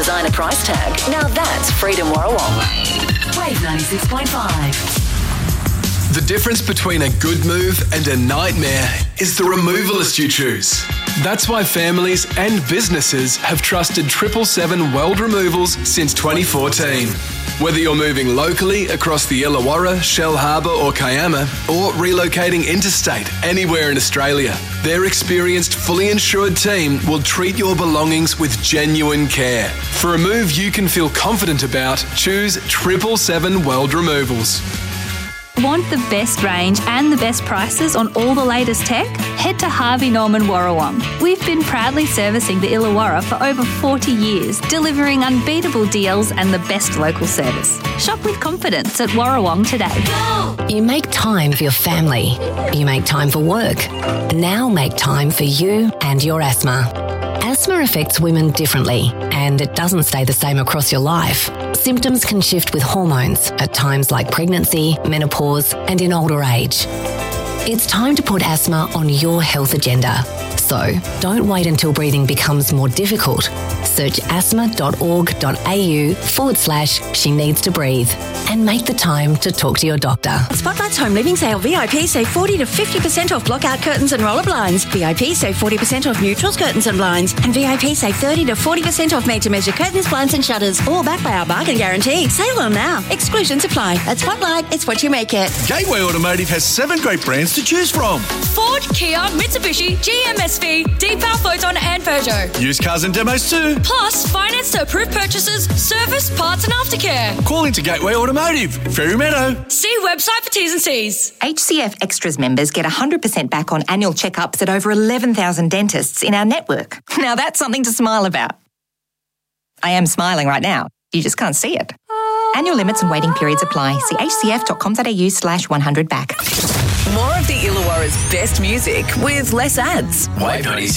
designer price tag. Now that's Freedom Warrawong. Wave 96.5. The difference between a good move and a nightmare is the removalist you choose. That's why families and businesses have trusted 777 Weld Removals since 2014. Whether you're moving locally across the Illawarra, Shell Harbour or Kiama, or relocating interstate anywhere in Australia, their experienced, fully insured team will treat your belongings with genuine care. For a move you can feel confident about, choose 777 Weld Removals. Want the best range and the best prices on all the latest tech? Head to Harvey Norman Warrawong. We've been proudly servicing the Illawarra for over 40 years, delivering unbeatable deals and the best local service. Shop with confidence at Warrawong today. You make time for your family. You make time for work. Now make time for you and your asthma. Asthma affects women differently, and it doesn't stay the same across your life. Symptoms can shift with hormones at times like pregnancy, menopause, and in older age. It's time to put asthma on your health agenda. So don't wait until breathing becomes more difficult. Search asthma.org.au/she needs to breathe and make the time to talk to your doctor. Spotlight's Home Living Sale VIP save 40 to 50% off blockout curtains and roller blinds. VIP save 40% off neutrals curtains and blinds. And VIP save 30 to 40% off made-to-measure curtains, blinds and shutters. All backed by our bargain guarantee. Sale on now. Exclusions apply. At Spotlight, it's what you make it. Gateway Automotive has 7 great brands to choose from. Ford, Kia, Mitsubishi, GMSV, Deepal, Photon and Peugeot. Used cars and demos too. Plus, finance to approved purchases, service, parts and aftercare. Call into Gateway Automotive, Ferry Meadow. See website for T's and C's. HCF Extras members get 100% back on annual checkups at over 11,000 dentists in our network. Now that's something to smile about. I am smiling right now. You just can't see it. Annual limits and waiting periods apply. See hcf.com.au/100back. More of the Illawarra's best music with less ads. Wave 96.